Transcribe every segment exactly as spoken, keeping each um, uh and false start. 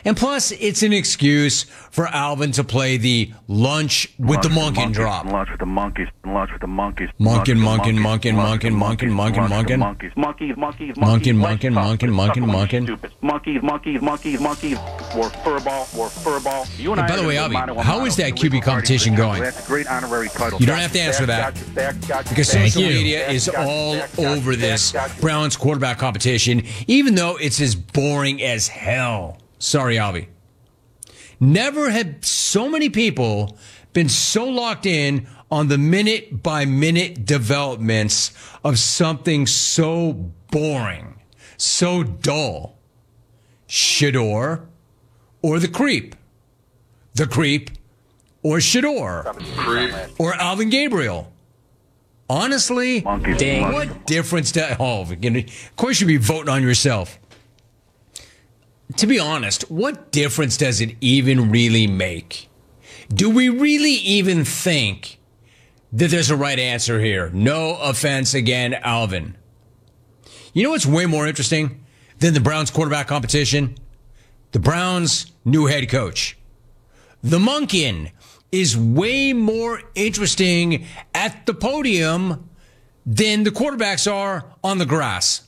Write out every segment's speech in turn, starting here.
And plus, it's an excuse for Alvin to play the lunch with the monkin drop. Lunch with the monkeys. Lunch with the monkeys. Monkin, monkin, monkin, monkin, monkin, monkin, monkin. Monkeys, monkeys, monkeys, monkin, monkin, monkin, monkin, monkin. Monkeys, monkeys, monkeys, monkeys. Or furball, or furball. You and I. By the way, Avi, how is that Q B competition going? That's a great honorary title. You don't have to answer that because social media is all over this Browns quarterback competition, even though it's as boring as hell. Sorry, Avi. Never have so many people been so locked in on the minute-by-minute developments of something so boring, so dull. Shador or the creep. The creep or Shador. Creep. Or Alvin Gabriel. Honestly, dang, what difference does... Oh, of course you'd be voting on yourself. To be honest, what difference does it even really make? Do we really even think that there's a right answer here? No offense again, Alvin. You know what's way more interesting than the Browns quarterback competition? The Browns' new head coach. The Monkin is way more interesting at the podium than the quarterbacks are on the grass.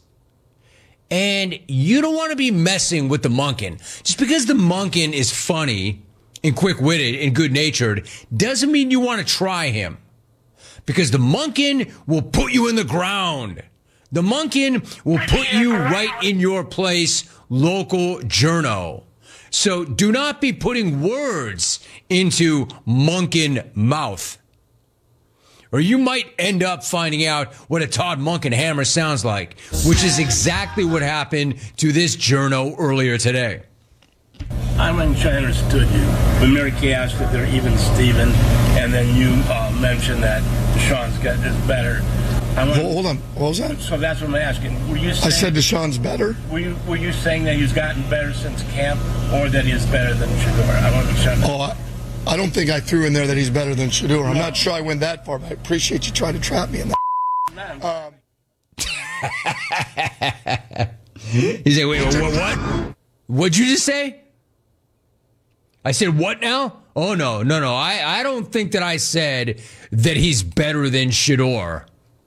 And you don't want to be messing with the Monkin. Just because the Monkin is funny and quick-witted and good-natured doesn't mean you want to try him. Because the Monkin will put you in the ground. The Monkin will put you right in your place, local journo. So do not be putting words into Monkin mouth. Or you might end up finding out what a Todd Monken hammer sounds like, which is exactly what happened to this journo earlier today. I'm unsure I understood you. When Mary Kay asked if they're even Steven, and then you uh, mentioned that Deshaun's got is better. I want, hold, hold on. What was that? So that's what I'm asking. Were you saying, I said Deshaun's better? Were you, were you saying that he's gotten better since camp, or that he's better than Shador? I want to be sure. Oh, I, I don't think I threw in there that he's better than Shador. I'm no. not sure I went that far, but I appreciate you trying to trap me in that. Um. He said, wait, what, what? What'd you just say? I said, what now? Oh, no, no, no. I, I don't think that I said that he's better than Shador.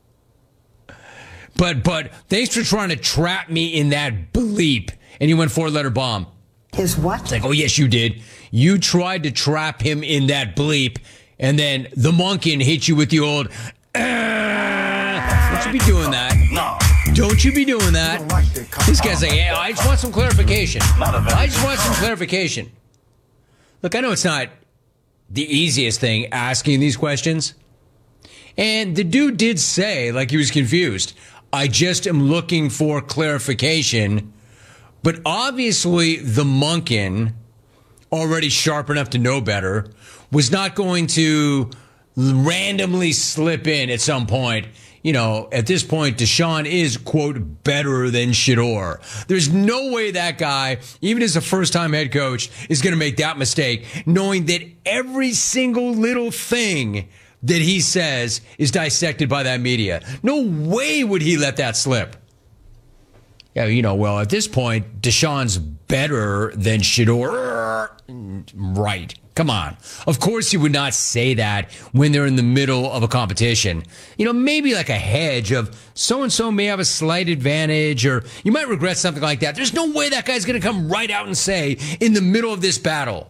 But, but thanks for trying to trap me in that bleep. And you went four-letter bomb. His what? It's like, oh, yes, you did. You tried to trap him in that bleep, and then the Monkin hit you with the old, uh, don't you be doing that. No. Don't you be doing that. This guy's like, yeah, I just want some clarification. I just want some clarification. Look, I know it's not the easiest thing asking these questions. And the dude did say, like he was confused, I just am looking for clarification. But obviously the Monkin, already sharp enough to know better, was not going to randomly slip in at some point. You know, at this point, Deshaun is, quote, better than Shador. There's no way that guy, even as a first-time head coach, is going to make that mistake, knowing that every single little thing that he says is dissected by that media. No way would he let that slip. Yeah, you know, well, at this point, Deshaun's better than Shador. Right. Come on. Of course you would not say that when they're in the middle of a competition. You know, maybe like a hedge of so-and-so may have a slight advantage, or you might regret something like that. There's no way that guy's going to come right out and say, in the middle of this battle,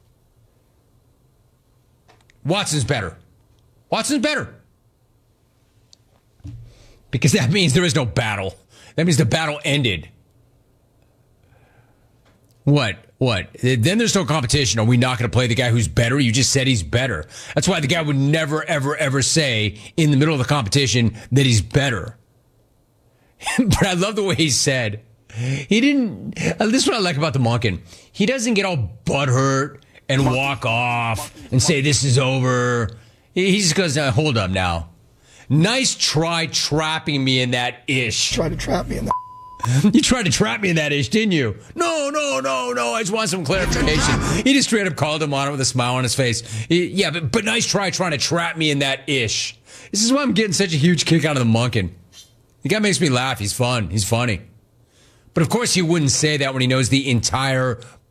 Watson's better. Watson's better. Because that means there is no battle. That means the battle ended. What? What? Then there's no competition. Are we not going to play the guy who's better? You just said he's better. That's why the guy would never, ever, ever say in the middle of the competition that he's better. But I love the way he said. He didn't. Uh, this is what I like about the Monkin. He doesn't get all butthurt and walk off and say this is over. He just goes, uh, hold up now. Nice try trapping me in that ish. Try to trap me in that. You tried to trap me in that ish, didn't you? No, no, no, no. I just want some clarification. He just straight up called him on it with a smile on his face. He, yeah, but, but nice try trying to trap me in that ish. This is why I'm getting such a huge kick out of the Monkin. The guy makes me laugh. He's fun. He's funny. But of course he wouldn't say that when he knows the entire